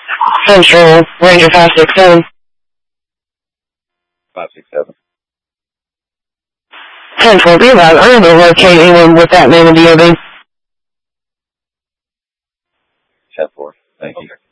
Central, Ranger 567. 567. 10-4, be advised, I'm able to locate anyone with that name in DOB. 10-4, thank you.